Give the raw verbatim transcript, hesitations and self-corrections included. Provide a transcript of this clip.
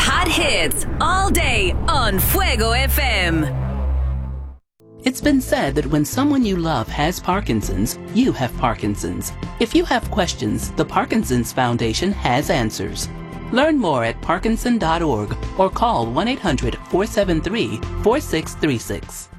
hot hits all day on Fuego F M. It's been said that when someone you love has Parkinson's, you have Parkinson's. If you have questions, the Parkinson's Foundation has answers. Learn more at parkinson dot org or call one eight hundred four seven three four six three six.